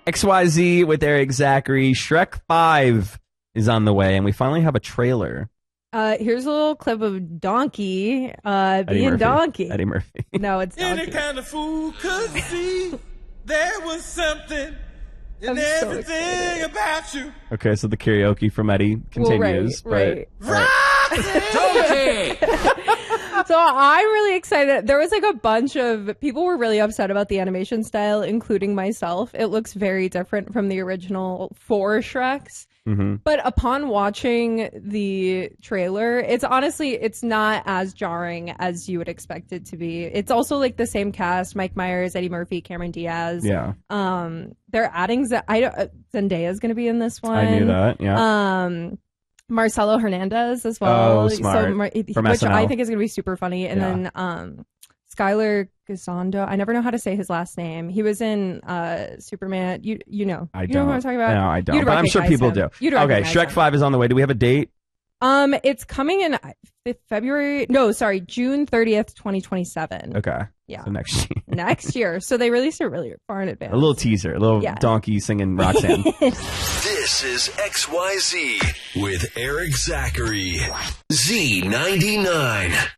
XYZ with Eric Zachary. Shrek 5 is on the way, and we finally have a trailer. Here's a little clip of Donkey being Murphy. Donkey. Eddie Murphy. No, it's Donkey. Any kind of fool could see there was something in I'm so everything excited. about you. Okay, so the karaoke from Eddie continues. Right. Donkey! So I'm really excited. There was like a bunch of people were really upset about the animation style, including myself. It looks very different from the original 4 Shreks. Mm-hmm. But upon watching the trailer, it's not as jarring as you would expect it to be. It's also like the same cast: Mike Myers, Eddie Murphy, Cameron Diaz. Yeah. They're adding Zendaya's going to be in this one. I knew that. Yeah. Marcelo Hernandez as well. Oh, smart. Which From I SNL. think is going to be super funny. And then Skylar Gisondo. I never know how to say his last name. He was in Superman. You know. I You don't. know what I'm talking about? No, I don't. You'd But I'm sure recognize people him. do. You'd Okay, recognize Shrek him. 5 is on the way. Do we have a date? It's coming in June 30th, 2027. Okay. Yeah. So next year. Next year. So they released it really far in advance. A little teaser. A little donkey singing Roxanne. This is XYZ with Eric Zachary. Z99.